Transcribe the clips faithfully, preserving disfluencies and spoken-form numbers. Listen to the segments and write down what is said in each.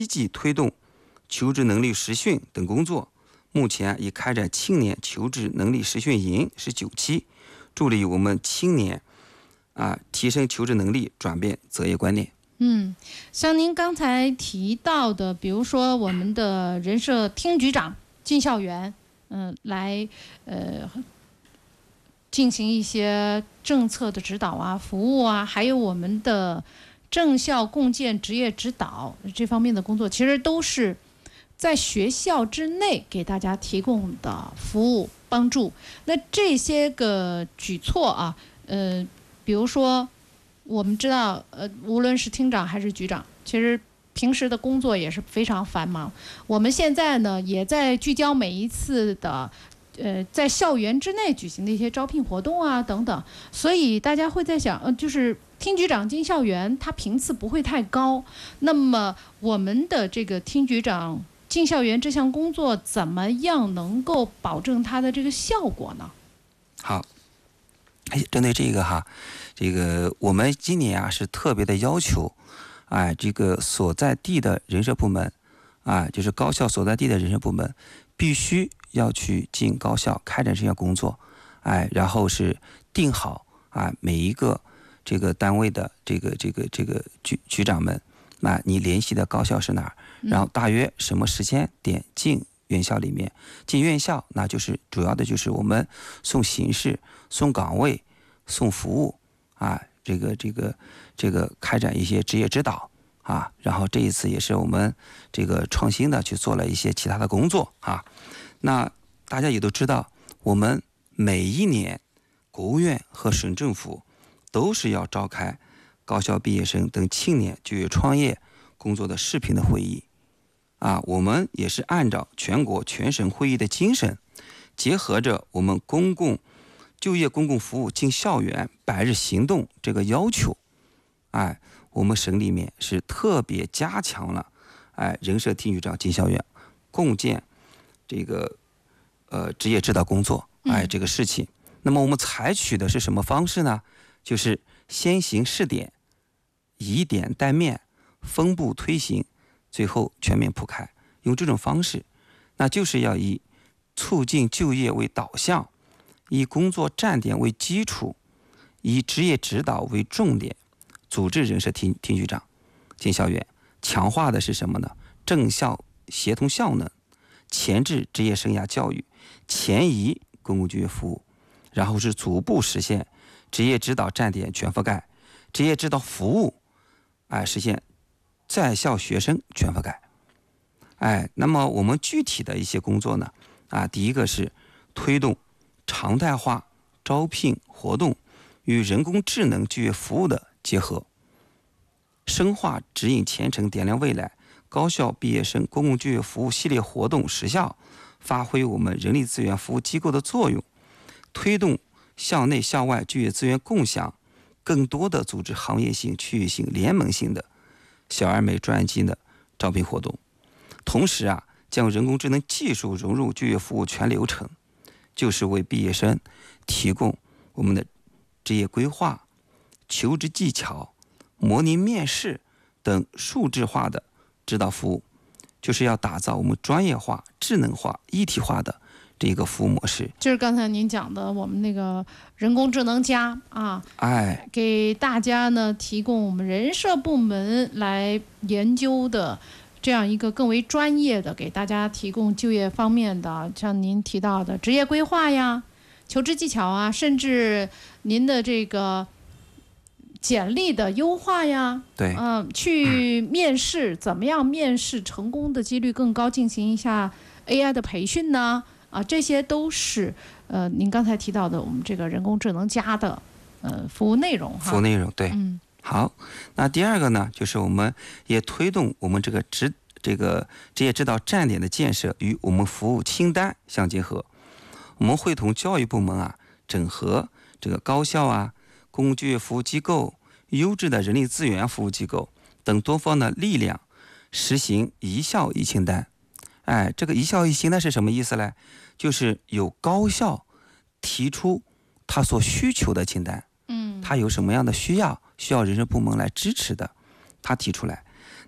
积极推动求职能力实训等工作。目前已开展青年求职能力实训营十九期，助力我们青年啊提升求职能力，转变择业观念。 嗯，像您刚才提到的，比如说我们的人社厅局长进校园，嗯、呃，来呃进行一些政策的指导啊、服务啊，还有我们的正校共建职业指导这方面的工作，其实都是在学校之内给大家提供的服务帮助。那这些个举措啊，呃，比如说我们知道，呃，无论是厅长还是局长，其实平时的工作也是非常繁忙。我们现在呢，也在聚焦每一次的，呃，在校园之内举行的一些招聘活动啊等等。所以大家会在想，呃，就是厅局长进校园，它频次不会太高。那么我们的这个厅局长进校园这项工作，怎么样能够保证它的这个效果呢？ 好，哎，针对这个哈，这个我们今年啊是特别的要求，哎，这个所在地的人社部门，啊，就是高校所在地的人社部门，必须要去进高校开展这项工作，哎，然后是定好啊每一个这个单位的这个这个这个局局长们，那你联系的高校是哪儿？然后大约什么时间点进院校里面？进院校那就是主要的就是我们送形式、送岗位、送服务啊，这个这个这个开展一些职业指导啊。然后这一次也是我们这个创新的去做了一些其他的工作啊。那大家也都知道，我们每一年国务院和省政府都是要召开高校毕业生等青年就业创业工作的视频的会议啊，我们也是按照全国全省会议的精神，结合着我们公共就业公共服务进校园百日行动这个要求，哎，我们省里面是特别加强了哎人社厅局长进校园共建这个呃职业指导工作哎这个事情。那么我们采取的是什么方式呢？就是先行试点，以点带面，分步推行，最后全面铺开。用这种方式，那就是要以促进就业为导向，以工作站点为基础，以职业指导为重点，组织人社厅厅局长进校园，强化的是什么呢？正校协同效能，前置职业生涯教育，前移公共就业服务，然后是逐步实现职业指导站点全覆盖，职业指导服务，哎，实现在校学生全覆盖。哎，那么我们具体的一些工作呢，啊，第一个是推动常态化招聘活动与人工智能就业服务的结合，深化指引前程点亮未来高校毕业生公共就业服务系列活动实效，发挥我们人力资源服务机构的作用，推动校内校外就业资源共享，更多的组织行业性、区域性、联盟性的小而美专精的招聘活动。同时啊，将人工智能技术融入就业服务全流程，就是为毕业生提供我们的职业规划、求职技巧、模拟面试等数字化的指导服务，就是要打造我们专业化、智能化、一体化的这个服务模式。 就是刚才您讲的我们那个人工智能加啊， 哎， 给大家呢提供我们人社部门来研究的这样一个更为专业的，给大家提供就业方面的，像您提到的职业规划呀、求职技巧啊，甚至您的这个简历的优化呀， 对， 嗯、去面试怎么样面试成功的几率更高，进行一下 A I 的培训呢？啊，这些都是呃您刚才提到的我们这个人工智能加的呃服务内容哈。 服务内容对， 嗯。 好，那第二个呢，就是我们也推动我们这个职这个职业指导站点的建设与我们服务清单相结合。我们会同教育部门啊，整合这个高校啊、公共就业服务机构、优质的人力资源服务机构等多方的力量，实行一校一清单。哎，这个一校一清单是什么意思呢？就是有高校提出他所需求的清单。嗯，他有什么样的需要，需要人社部门来支持的，他提出来。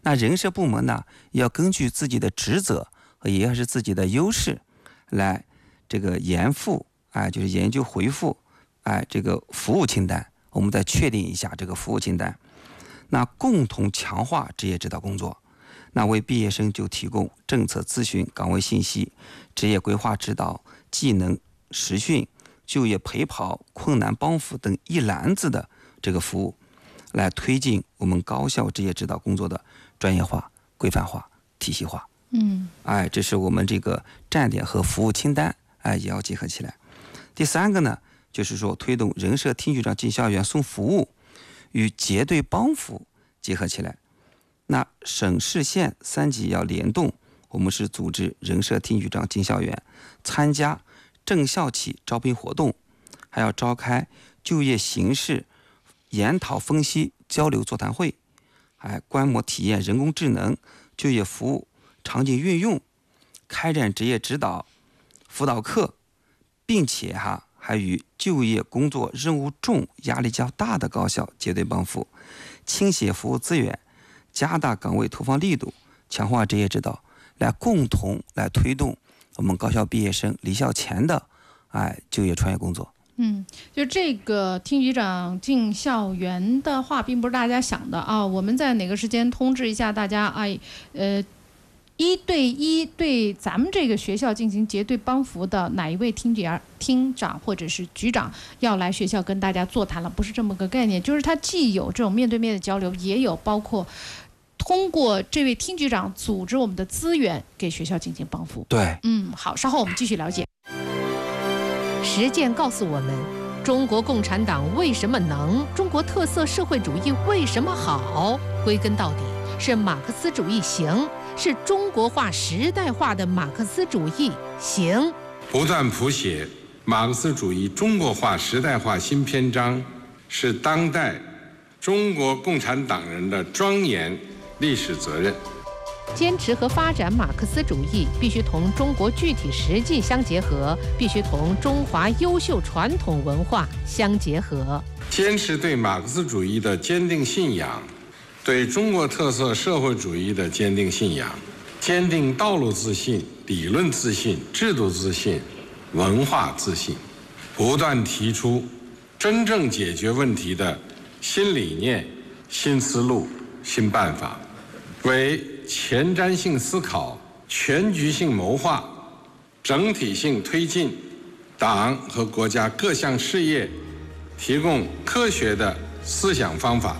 那人社部门呢，要根据自己的职责和也要是自己的优势，来这个研复，哎，就是研究回复，哎，这个服务清单，我们再确定一下这个服务清单。那共同强化职业指导工作，那为毕业生就提供政策咨询、岗位信息、职业规划指导、技能实训、就业陪跑、困难帮扶等一篮子的这个服务，来推进我们高校职业指导工作的专业化、规范化、体系化。 嗯， 哎，这是我们这个站点和服务清单，哎，也要结合起来。第三个呢，就是说推动人社厅局长进校园送服务与结对帮扶结合起来。那省市县三级要联动，我们是组织人社厅局长进校园，参加正校企招聘活动，还要召开就业形势研讨分析交流座谈会，还观摩体验人工智能就业服务场景运用，开展职业指导辅导课，并且哈还与就业工作任务重、压力较大的高校结对帮扶，倾斜服务资源，加大岗位投放力度，强化职业指导，来共同来推动我们高校毕业生离校前的哎就业创业工作。 嗯，就这个厅局长进校园的话，并不是大家想的啊。我们在哪个时间通知一下大家？哎，呃，一对一对咱们这个学校进行结对帮扶的哪一位厅长、厅长或者是局长要来学校跟大家座谈了，不是这么个概念。就是他既有这种面对面的交流，也有包括通过这位厅局长组织我们的资源给学校进行帮扶。 对， 嗯，好，稍后我们继续了解。 实践告诉我们，中国共产党为什么能，中国特色社会主义为什么好？归根到底是马克思主义行，是中国化、时代化的马克思主义行。 不断谱写马克思主义中国化、时代化新篇章，是当代中国共产党人的庄严历史责任。 坚持和发展马克思主义，必须同中国具体实际相结合，必须同中华优秀传统文化相结合。 坚持对马克思主义的坚定信仰，对中国特色社会主义的坚定信仰，坚定道路自信、理论自信、制度自信、文化自信，不断提出真正解决问题的新理念、新思路、新办法，为前瞻性思考、全局性谋划、整体性推进党和国家各项事业提供科学的思想方法。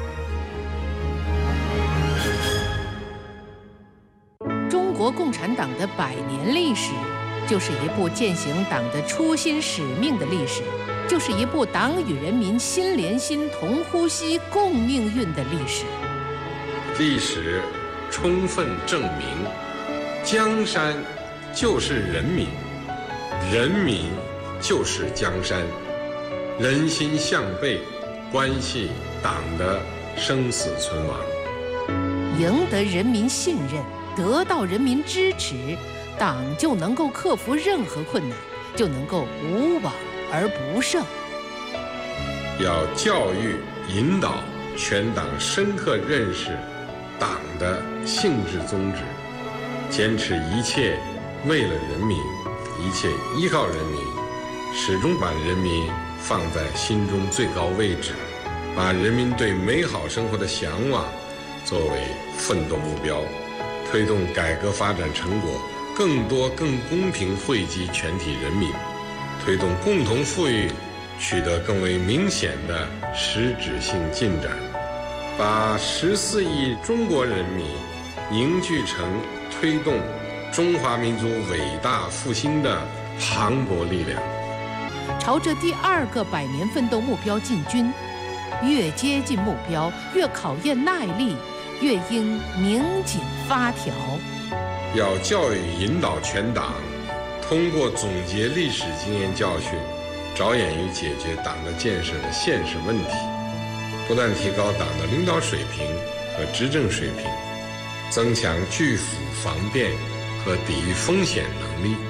中国共产党的百年历史，就是一部践行党的初心使命的历史，就是一部党与人民心连心、同呼吸、共命运的历史。 历史充分证明，江山就是人民，人民就是江山，人心向背，关系党的生死存亡。 赢得人民信任，得到人民支持，党就能够克服任何困难，就能够无往而不胜。 要教育引导全党深刻认识党的性质宗旨，坚持一切为了人民，一切依靠人民，始终把人民放在心中最高位置，把人民对美好生活的向往作为奋斗目标，推动改革发展成果更多更公平惠及全体人民，推动共同富裕取得更为明显的实质性进展，把十四亿中国人民凝聚成推动中华民族伟大复兴的磅礴力量。 朝着第二个百年奋斗目标进军，越接近目标，越考验耐力，越应拧紧发条。 要教育引导全党，通过总结历史经验教训，着眼于解决党的建设的现实问题，不断提高党的领导水平和执政水平，增强拒腐防变和抵御风险能力。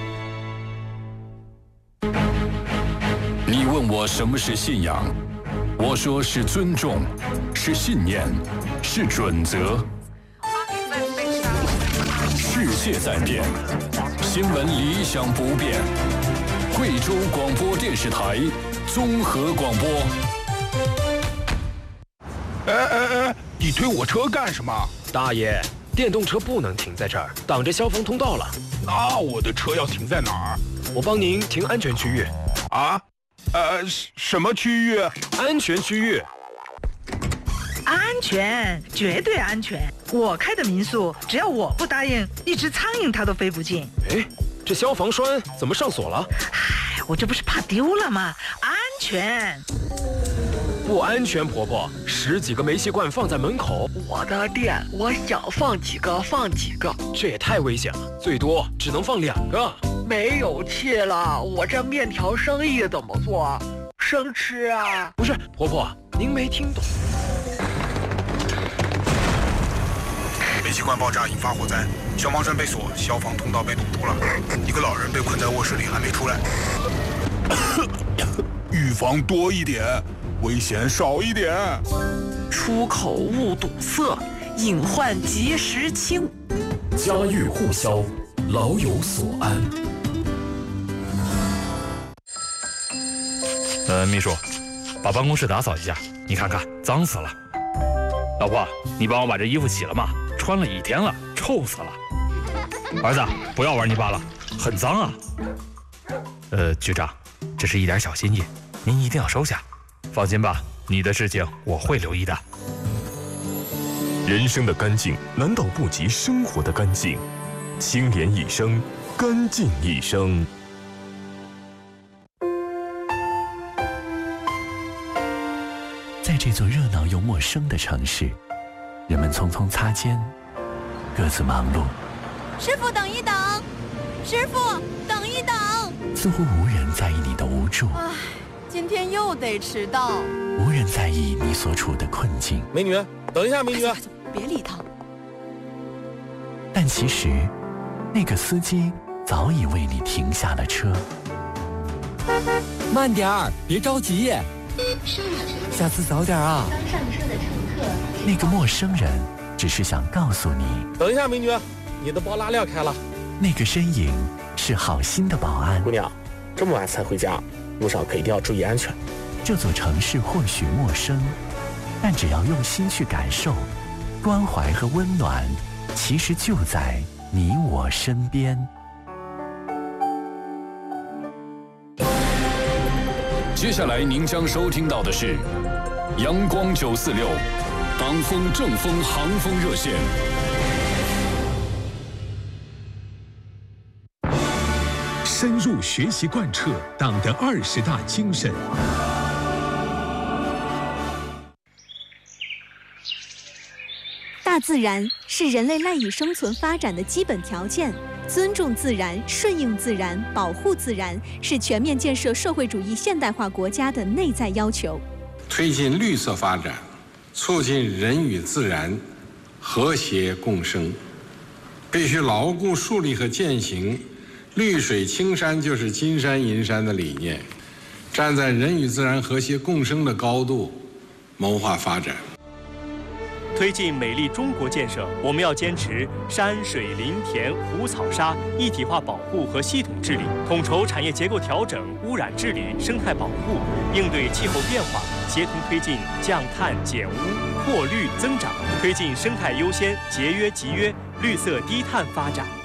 你问我什么是信仰，我说是尊重，是信念，是准则。 世界在变，新闻理想不变。贵州广播电视台综合广播。 哎哎哎，你推我车干什么？ 大爷，电动车不能停在这儿，挡着消防通道了。 那我的车要停在哪儿？ 我帮您停安全区域。 啊？呃，什么区域？ 安全区域。 安全，绝对安全。我开的民宿，只要我不答应，一只苍蝇它都飞不进。 哎，这消防栓怎么上锁了？ 唉，我这不是怕丢了吗？安全。 不安全，婆婆，十几个煤气罐放在门口。 我的店，我想放几个放几个。 这也太危险了，最多只能放两个。 没有气了，我这面条生意怎么做？生吃啊？ 不是，婆婆，您没听懂。 煤气罐爆炸引发火灾，消防栓被锁，消防通道被堵住了，一个老人被困在卧室里还没出来。预防多一点，危险少一点。 出口勿堵塞，隐患及时清。 家喻户晓，老有所安。 呃，秘书，把办公室打扫一下，你看看，脏死了。老婆，你帮我把这衣服洗了吗？穿了一天了，臭死了。儿子，不要玩泥巴了，很脏啊。呃，局长，这是一点小心意，您一定要收下。放心吧，你的事情我会留意的。 人生的干净难道不及生活的干净？清廉一生，干净一生。 在这座热闹又陌生的城市，人们匆匆擦肩，各自忙碌。 师傅，等一等！师傅，等一等！ 似乎无人在意你的无助。 唉，今天又得迟到。 无人在意你所处的困境。 美女，等一下，美女， 别理他。 但其实，那个司机早已为你停下了车。 慢点儿，别着急。下次早点啊！ 刚上车的乘客， 那个陌生人只是想告诉你： 等一下，美女，你的包拉链开了。 那个身影是好心的保安。 姑娘，这么晚才回家，路上可一定要注意安全。 这座城市或许陌生，但只要用心去感受，关怀和温暖，其实就在你我身边。 接下来您将收听到的是阳光九四六党风正风航风热线。 深入学习贯彻党的二十大精神。 大自然是人类赖以生存发展的基本条件。尊重自然、顺应自然、保护自然，是全面建设社会主义现代化国家的内在要求。 推进绿色发展，促进人与自然和谐共生，必须牢固树立和践行“绿水青山就是金山银山”的理念，站在人与自然和谐共生的高度，谋划发展。 推进美丽中国建设，我们要坚持山水林田湖草沙一体化保护和系统治理，统筹产业结构调整、污染治理、生态保护，应对气候变化，协同推进降碳减污、扩绿增长，推进生态优先、节约集约、绿色低碳发展。